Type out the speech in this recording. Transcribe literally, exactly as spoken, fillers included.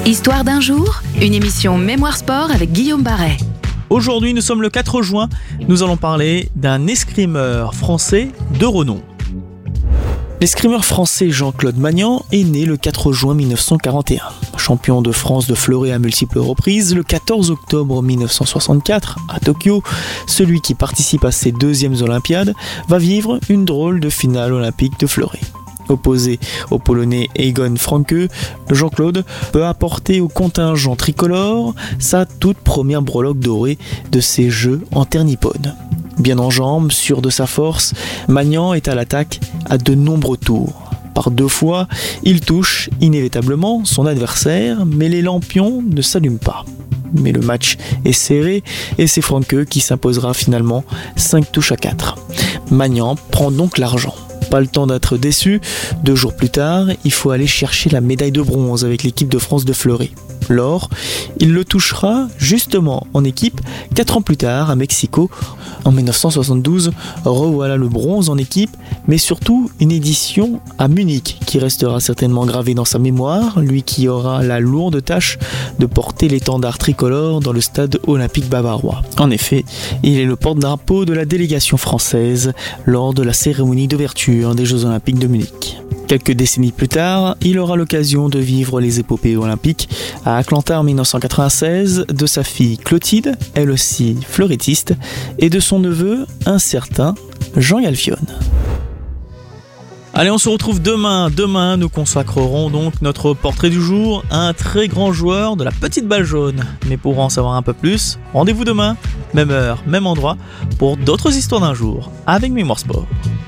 Histoire d'un jour, une émission Mémoire Sport avec Guillaume Barret. Aujourd'hui, nous sommes le quatre juin, nous allons parler d'un escrimeur français de renom. L'escrimeur français Jean-Claude Magnant est né le quatre juin mille neuf cent quarante et un. Champion de France de fleuret à multiples reprises, le quatorze octobre mille neuf cent soixante-quatre, à Tokyo, celui qui participe à ses deuxièmes Olympiades va vivre une drôle de finale olympique de fleuret. Opposé au Polonais Egon Franke, Jean-Claude peut apporter au contingent tricolore sa toute première breloque dorée de ses Jeux en terre nippone. Bien en jambes, sûr de sa force, Magnant est à l'attaque à de nombreux tours. Par deux fois, il touche inévitablement son adversaire, mais les lampions ne s'allument pas. Mais le match est serré et c'est Franke qui s'imposera finalement cinq touches à quatre. Magnant prend donc l'argent. Pas le temps d'être déçu, deux jours plus tard, il faut aller chercher la médaille de bronze avec l'équipe de France de fleuret. L'or, il le touchera justement en équipe quatre ans plus tard à Mexico. En mille neuf cent soixante-douze, revoilà le bronze en équipe, mais surtout une édition à Munich qui restera certainement gravée dans sa mémoire, lui qui aura la lourde tâche de porter l'étendard tricolore dans le stade olympique bavarois. En effet, il est le porte-drapeau de la délégation française lors de la cérémonie d'ouverture des Jeux olympiques de Munich. Quelques décennies plus tard, il aura l'occasion de vivre les épopées olympiques à Atlanta en mille neuf cent quatre-vingt-seize, de sa fille Clotilde, elle aussi fleurettiste, et de son neveu, un certain Jean Galfione. Allez, on se retrouve demain. Demain, nous consacrerons donc notre portrait du jour à un très grand joueur de la petite balle jaune. Mais pour en savoir un peu plus, rendez-vous demain, même heure, même endroit, pour d'autres histoires d'un jour avec Mémoire Sport.